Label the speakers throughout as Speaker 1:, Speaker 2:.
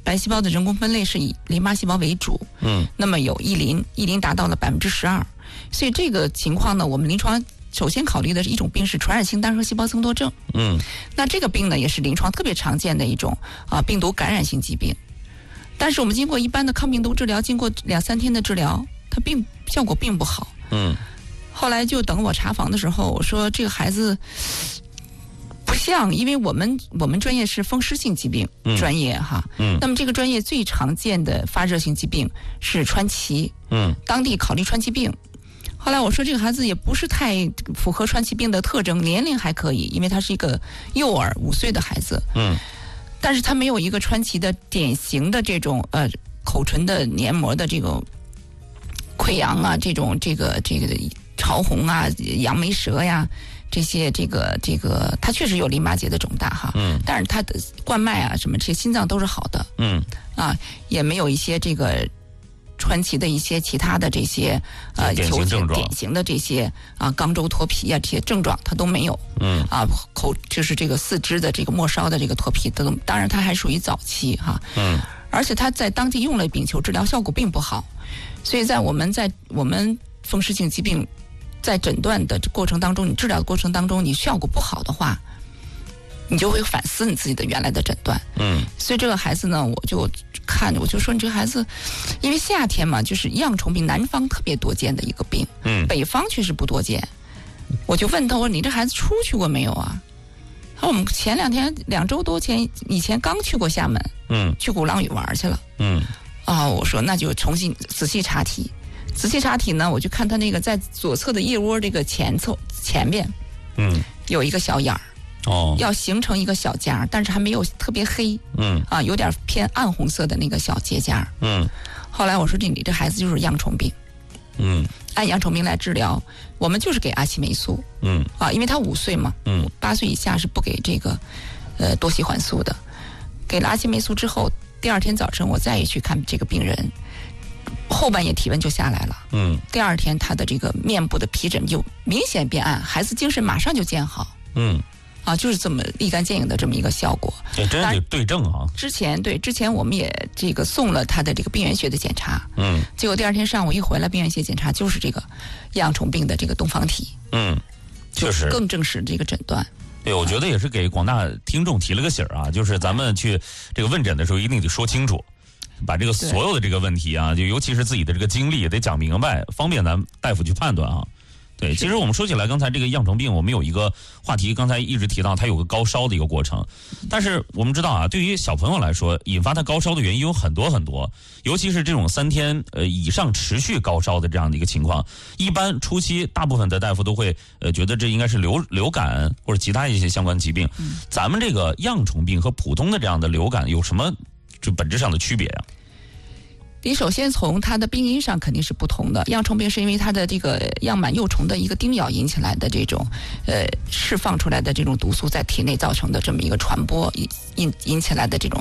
Speaker 1: 白细胞的人工分类是以淋巴细胞为主，那么有异鳞达到了12%，所以这个情况呢，我们临床首先考虑的是一种病是传染性单核细胞增多症，那这个病呢也是临床特别常见的一种病毒感染性疾病，但是我们经过一般的抗病毒治疗，经过2-3天的治疗，它效果并不好，后来就等我查房的时候，我说这个孩子不像，因为我们专业是风湿性疾病专业哈，那么这个专业最常见的发热性疾病是川崎，当地考虑川崎病。后来我说这个孩子也不是太符合川崎病的特征，年龄还可以，因为他是一个幼儿5岁的孩子，但是他没有一个川崎的典型的这种口唇的黏膜的这个溃疡啊，这个潮红啊、杨梅舌呀，这些这个，它确实有淋巴结的肿大哈，但是它的冠脉啊什么这些心脏都是好的，也没有一些这个川崎的一些其他的这些典型的这些肛周脱皮啊这些症状它都没有，就是这个四肢的这个末梢的这个脱皮都，当然它还属于早期哈，而且它在当地用了丙球治疗效果并不好，所以在我们风湿性疾病在诊断的过程当中，你治疗的过程当中，你效果不好的话，你就会反思你自己的原来的诊断。所以这个孩子呢，我就说你这个孩子，因为夏天嘛，就是恙虫病，南方特别多见的一个病，北方确实不多见。我就问他，我说你这孩子出去过没有啊？他说我们前2周多以前刚去过厦门，去鼓浪屿玩去了。我说那就重新仔细查体。仔细查体呢，我就看他那个在左侧的腋窝这个前边，有一个小眼儿，要形成一个小痂，但是还没有特别黑，有点偏暗红色的那个小结痂，后来我说你这孩子就是恙虫病，按恙虫病来治疗，我们就是给阿奇霉素，因为他5岁嘛，8岁以下是不给这个多西环素的，给了阿奇霉素之后，第2天早晨我再一去看这个病人。后半夜体温就下来了，第2天他的这个面部的皮疹就明显变暗，孩子精神马上就见好，就是这么立竿见影的这么一个效果。
Speaker 2: 真得对症啊！
Speaker 1: 之前我们也这个送了他的这个病原学的检查，结果第2天上午一回来，病原学检查就是这个恙虫病的这个东方体，
Speaker 2: 确实
Speaker 1: 更证实这个诊断。
Speaker 2: 对，我觉得也是给广大听众提了个醒啊，就是咱们去这个问诊的时候一定得说清楚。把这个所有的这个问题啊，就尤其是自己的这个经历也得讲明白，方便咱大夫去判断啊。对，其实我们说起来，刚才这个恙虫病，我们有一个话题，刚才一直提到它有个高烧的一个过程，但是我们知道啊，对于小朋友来说，引发他高烧的原因有很多很多，尤其是这种3天以上持续高烧的这样的一个情况，一般初期大部分的大夫都会觉得这应该是流感或者其他一些相关疾病。咱们这个恙虫病和普通的这样的流感有什么就本质上的区别啊？
Speaker 1: 你首先从它的病因上肯定是不同的，恙虫病是因为它的这个样板幼虫的一个叮咬引起来的这种释放出来的这种毒素在体内造成的这么一个传播引起来的这种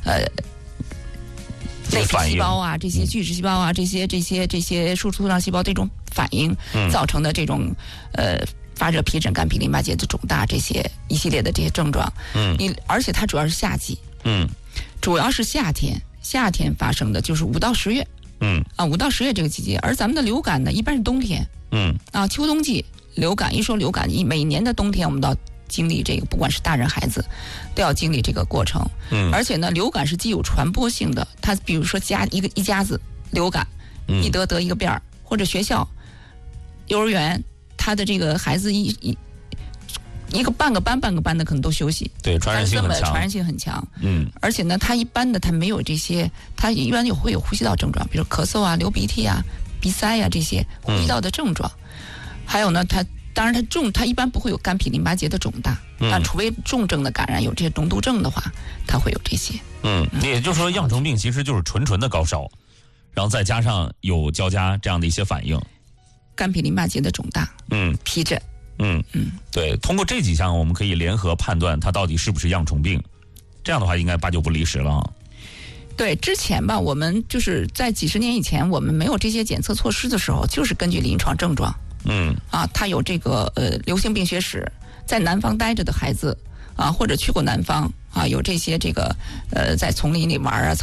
Speaker 1: 内皮细胞啊，这些巨噬细胞啊，这些树突状细胞这种反应造成的这种发热、皮疹、干皮淋巴结的肿大，这些一系列的这些症状。而且它主要是夏季，主要是夏天发生的，就是5到10月，5到10月这个季节。而咱们的流感呢，一般是冬天，秋冬季流感。一说流感，每年的冬天我们都要经历这个，不管是大人孩子都要经历这个过程。而且呢，流感是既有传播性的，它比如说一家子流感，一得一个遍儿，或者学校、幼儿园，他的这个孩子半个班的可能都休息，
Speaker 2: 对，传染
Speaker 1: 性很强。而且呢，他一般的他没有这些，他一般会有呼吸道症状，比如咳嗽啊、流鼻涕啊、鼻塞啊这些呼吸道的症状。还有呢，当然他一般不会有干皮淋巴结的肿大，但除非重症的感染有这些脓毒症的话，他会有这些。
Speaker 2: 也就是说，恙虫病其实就是纯的高烧，然后再加上有交加这样的一些反应，
Speaker 1: 干皮淋巴结的肿大，皮疹。
Speaker 2: 对，通过这几项我们可以联合判断它到底是不是恙虫病，这样的话应该8、9不离十了啊。
Speaker 1: 对，之前吧，我们就是在几十年以前，我们没有这些检测措施的时候，就是根据临床症状，他有这个流行病学史，在南方待着的孩子啊，或者去过南方啊，有这些这个在丛林里玩啊。